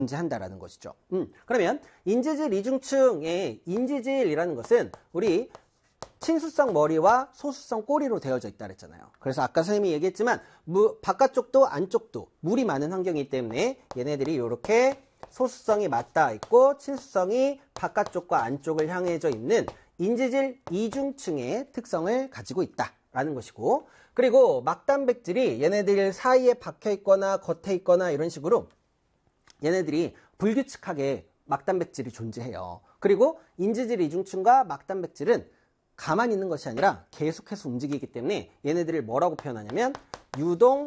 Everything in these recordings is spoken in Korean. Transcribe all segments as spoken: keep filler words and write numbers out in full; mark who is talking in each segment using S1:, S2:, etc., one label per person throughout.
S1: 존재한다라는 것이죠. 음, 그러면 인지질 이중층의 인지질이라는 것은 우리 친수성 머리와 소수성 꼬리로 되어져 있다 그랬잖아요. 그래서 아까 선생님이 얘기했지만 무, 바깥쪽도 안쪽도 물이 많은 환경이기 때문에 얘네들이 이렇게 소수성이 맞닿아 있고 친수성이 바깥쪽과 안쪽을 향해져 있는 인지질 이중층의 특성을 가지고 있다라는 것이고, 그리고 막단백질이 얘네들 사이에 박혀 있거나 겉에 있거나 이런 식으로 얘네들이 불규칙하게 막단백질이 존재해요. 그리고 인지질 이중층과 막단백질은 가만히 있는 것이 아니라 계속해서 움직이기 때문에 얘네들을 뭐라고 표현하냐면 유동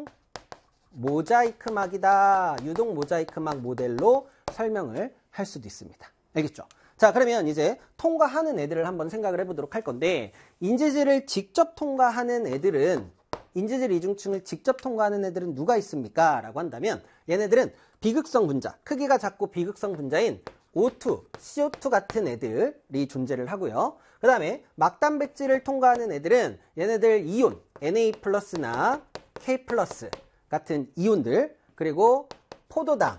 S1: 모자이크막이다. 유동 모자이크막 모델로 설명을 할 수도 있습니다. 알겠죠? 자, 그러면 이제 통과하는 애들을 한번 생각을 해보도록 할 건데, 인지질을 직접 통과하는 애들은, 인지질 이중층을 직접 통과하는 애들은 누가 있습니까? 라고 한다면 얘네들은 비극성 분자, 크기가 작고 비극성 분자인 오 투, 씨 오 투 같은 애들이 존재를 하고요. 그 다음에 막단백질을 통과하는 애들은 얘네들 이온, 엔 에이 플러스나 케이 플러스 같은 이온들, 그리고 포도당,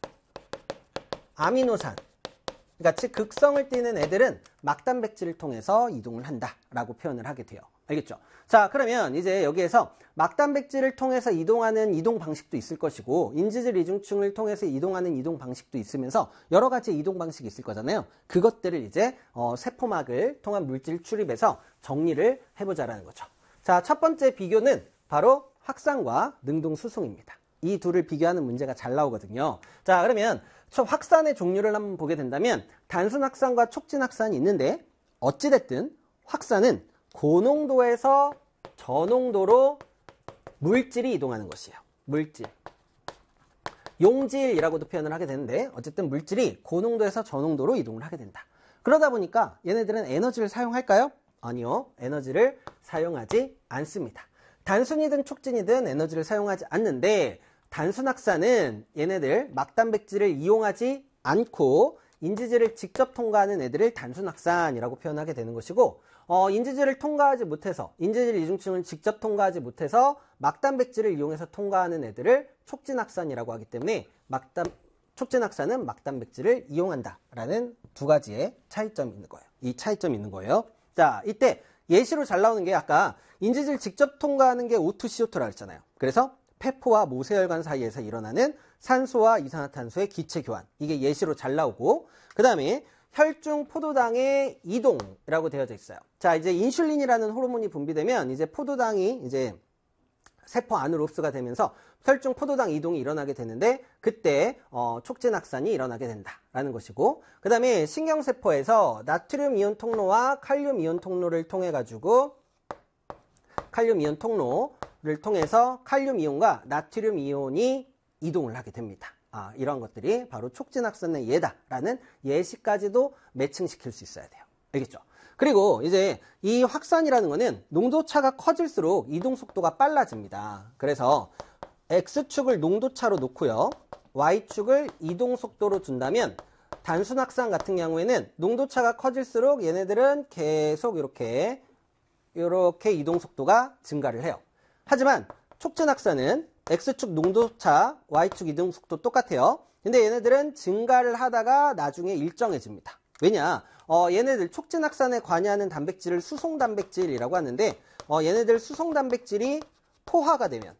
S1: 아미노산 같이 극성을 띠는 애들은 막단백질을 통해서 이동을 한다라고 표현을 하게 돼요. 알겠죠? 자, 그러면 이제 여기에서 막단백질을 통해서 이동하는 이동 방식도 있을 것이고 인지질 이중층을 통해서 이동하는 이동 방식도 있으면서 여러 가지 이동 방식이 있을 거잖아요. 그것들을 이제 어, 세포막을 통한 물질 출입해서 정리를 해보자라는 거죠. 자, 첫 번째 비교는 바로 확산과 능동수송입니다. 이 둘을 비교하는 문제가 잘 나오거든요. 자, 그러면 저 확산의 종류를 한번 보게 된다면 단순 확산과 촉진 확산이 있는데, 어찌됐든 확산은 고농도에서 저농도로 물질이 이동하는 것이에요. 물질. 용질이라고도 표현을 하게 되는데, 어쨌든 물질이 고농도에서 저농도로 이동을 하게 된다. 그러다 보니까 얘네들은 에너지를 사용할까요? 아니요. 에너지를 사용하지 않습니다. 단순이든 촉진이든 에너지를 사용하지 않는데, 단순 확산은 얘네들 막단백질을 이용하지 않고 인지질을 직접 통과하는 애들을 단순 확산이라고 표현하게 되는 것이고, 어, 인지질을 통과하지 못해서, 인지질 이중층을 직접 통과하지 못해서 막단백질을 이용해서 통과하는 애들을 촉진 확산이라고 하기 때문에 막단, 촉진 확산은 막단백질을 이용한다라는 두 가지의 차이점이 있는 거예요. 이 차이점이 있는 거예요. 자, 이때 예시로 잘 나오는 게 아까 인지질 직접 통과하는 게 오 투 씨 오 투라고 했잖아요. 그래서 폐포와 모세혈관 사이에서 일어나는 산소와 이산화탄소의 기체 교환, 이게 예시로 잘 나오고, 그 다음에 혈중 포도당의 이동이라고 되어져 있어요. 자, 이제 인슐린이라는 호르몬이 분비되면 이제 포도당이 이제 세포 안으로 흡수가 되면서 혈중 포도당 이동이 일어나게 되는데, 그때 어, 촉진 확산이 일어나게 된다라는 것이고, 그 다음에 신경세포에서 나트륨 이온 통로와 칼륨 이온 통로를 통해 가지고 칼륨 이온 통로를 통해서 칼륨 이온과 나트륨 이온이 이동을 하게 됩니다. 아, 이런 것들이 바로 촉진 확산의 예다라는 예시까지도 매칭시킬 수 있어야 돼요. 알겠죠? 그리고 이제 이 확산이라는 거는 농도차가 커질수록 이동 속도가 빨라집니다. 그래서 X축을 농도차로 놓고요, Y축을 이동 속도로 둔다면 단순 확산 같은 경우에는 농도차가 커질수록 얘네들은 계속 이렇게 이렇게 이동 속도가 증가를 해요. 하지만 촉진 확산은 X축 농도차, Y축 이동 속도 똑같아요. 근데 얘네들은 증가를 하다가 나중에 일정해집니다. 왜냐? 어, 얘네들 촉진 확산에 관여하는 단백질을 수송 단백질이라고 하는데, 어, 얘네들 수송 단백질이 포화가 되면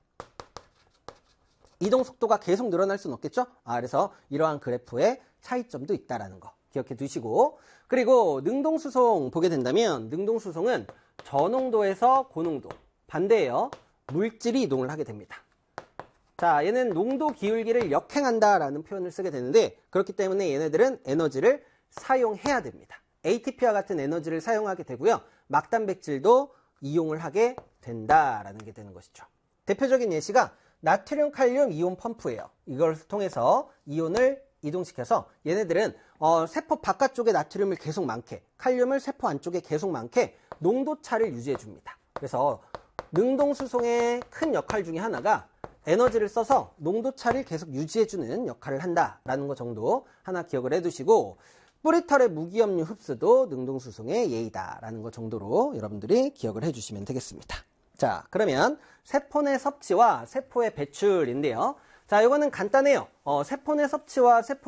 S1: 이동 속도가 계속 늘어날 수는 없겠죠? 아, 그래서 이러한 그래프의 차이점도 있다라는 거 기억해 두시고, 그리고 능동수송 보게 된다면 능동수송은 저농도에서 고농도, 반대예요. 물질이 이동을 하게 됩니다. 자, 얘는 농도 기울기를 역행한다라는 표현을 쓰게 되는데, 그렇기 때문에 얘네들은 에너지를 사용해야 됩니다. 에이 티 피와 같은 에너지를 사용하게 되고요, 막단백질도 이용을 하게 된다라는 게 되는 것이죠. 대표적인 예시가 나트륨 칼륨 이온 펌프예요. 이걸 통해서 이온을 이동시켜서 얘네들은 어, 세포 바깥쪽에 나트륨을 계속 많게, 칼륨을 세포 안쪽에 계속 많게 농도차를 유지해 줍니다. 그래서 능동수송의 큰 역할 중에 하나가 에너지를 써서 농도차를 계속 유지해주는 역할을 한다라는 것 정도 하나 기억을 해두시고, 뿌리털의 무기염류 흡수도 능동수송의 예이다라는 것 정도로 여러분들이 기억을 해주시면 되겠습니다. 자, 그러면 세포 내 섭취와 세포의 배출인데요. 자, 이거는 간단해요. 어, 세포 내 섭취와 세포